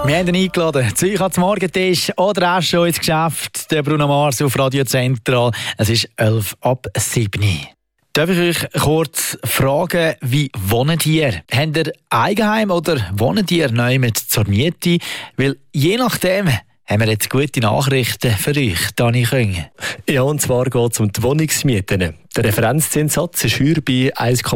Wir haben ihn eingeladen, zu euch zum Morgentisch oder auch schon ins Geschäft. Der Bruno Mars auf Radio Zentral. Es ist 11:07. Darf ich euch kurz fragen, wie wohnt ihr? Habt ihr Eigenheim oder wohnt ihr neu mit zur Miete? Weil je nachdem haben wir jetzt gute Nachrichten für euch, Dani Köng. Ja, und zwar geht es um die Wohnungsmieten. Der Referenzzinssatz ist heuer bei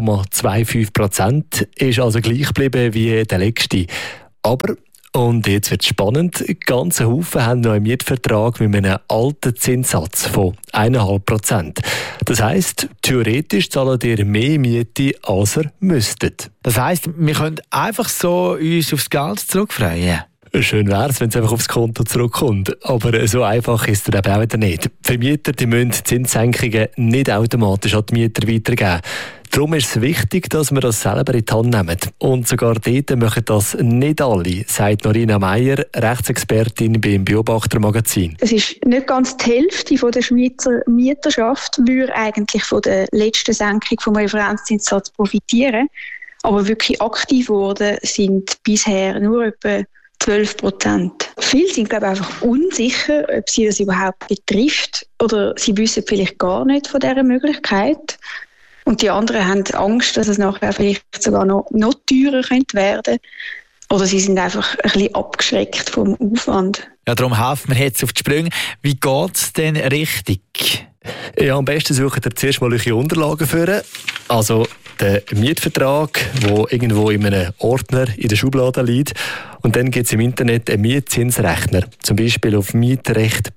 1,25%, ist also gleich geblieben wie der letzte. Aber, und jetzt wird es spannend, ganze Haufen haben noch einen Mietvertrag mit einem alten Zinssatz von 1,5%. Das heisst, theoretisch zahlen ihr mehr Miete, als ihr müsstet. Das heisst, wir können einfach so uns aufs Geld zurückfreuen. Schön wäre es, wenn es einfach aufs Konto zurückkommt. Aber so einfach ist es eben auch wieder nicht. Die Vermieter die müssen Zinssenkungen nicht automatisch an die Mieter weitergeben. Darum ist es wichtig, dass wir das selber in die Hand nehmen. Und sogar dort machen das nicht alle, sagt Norina Meier, Rechtsexpertin beim Beobachtermagazin. Es ist nicht ganz die Hälfte von der Schweizer Mieterschaft würde eigentlich von der letzten Senkung vom Referenzzinssatz profitieren. Aber wirklich aktiv geworden sind bisher nur etwa 12%. Viele sind, glaube ich, einfach unsicher, ob sie das überhaupt betrifft oder sie wissen vielleicht gar nicht von dieser Möglichkeit. Und die anderen haben Angst, dass es nachher vielleicht sogar noch teurer könnte werden. Oder sie sind einfach ein bisschen abgeschreckt vom Aufwand. Ja, darum helfen wir jetzt auf die Sprünge. Wie geht es denn richtig? Ja, am besten suchen ihr zuerst mal eure Unterlagen für. Also den Mietvertrag, der irgendwo in einem Ordner in der Schublade liegt. Und dann gibt es im Internet einen Mietzinsrechner, zum Beispiel auf mietrecht.ch.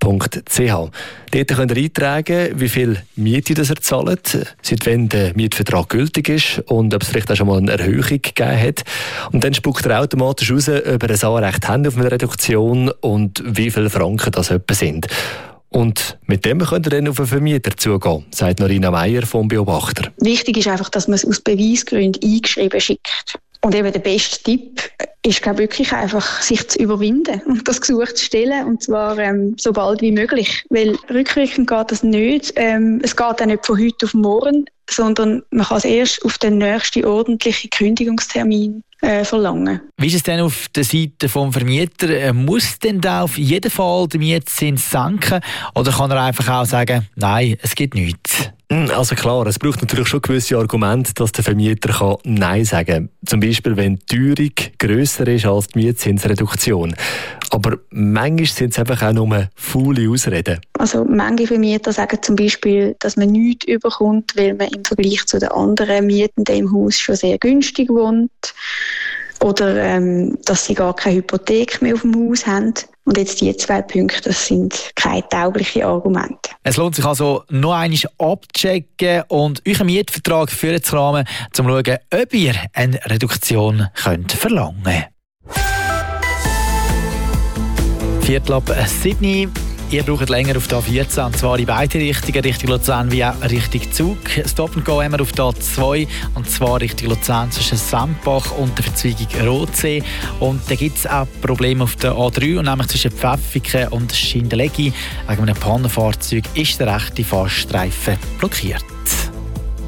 Dort könnt ihr eintragen, wie viel Miete das ihr zahlt, seit wann der Mietvertrag gültig ist und ob es vielleicht auch schon mal eine Erhöhung gegeben hat. Und dann spuckt ihr automatisch raus, ob ihr ein Anrecht habt auf eine Reduktion und wie viele Franken das etwa sind. Und mit dem könnt ihr dann auf einen Vermieter zugehen, sagt Norina Meier vom Beobachter. Wichtig ist einfach, dass man es aus Beweisgründen eingeschrieben schickt. Und eben der beste Tipp ist, glaube ich, wirklich einfach, sich zu überwinden und das Gesuch zu stellen, und zwar so bald wie möglich. Weil rückwirkend geht das nicht. Es geht auch nicht von heute auf morgen, sondern man kann es erst auf den nächsten ordentlichen Kündigungstermin verlangen. Wie ist es denn auf der Seite des Vermieters? Muss denn da auf jeden Fall der Mietzins senken? Oder kann er einfach auch sagen, nein, es gibt nichts? Also klar, es braucht natürlich schon gewisse Argumente, dass der Vermieter Nein sagen kann. Zum Beispiel, wenn die Teuerung grösser ist als die Mietzinsreduktion. Aber manchmal sind es einfach auch nur faule Ausreden. Also manche Vermieter sagen zum Beispiel, dass man nichts überkommt, weil man im Vergleich zu den anderen Mietenden im Haus schon sehr günstig wohnt. Oder dass sie gar keine Hypothek mehr auf dem Haus haben. Und jetzt die 2 Punkte, das sind keine tauglichen Argumente. Es lohnt sich also, noch einmal abzuchecken und euren Mietvertrag vorzukramen, um zu schauen, ob ihr eine Reduktion verlangen könnt. 6:45. Ihr braucht länger auf die A14, und zwar in beide Richtungen, Richtung Luzern wie auch Richtung Zug. Stop and Go haben wir auf die A2, und zwar Richtung Luzern zwischen Sempach und der Verzweigung Rotsee. Und da gibt es auch Probleme auf der A3, und nämlich zwischen Pfäffiken und Schindeleggi. Wegen einem Pannenfahrzeug ist der rechte Fahrstreifen blockiert.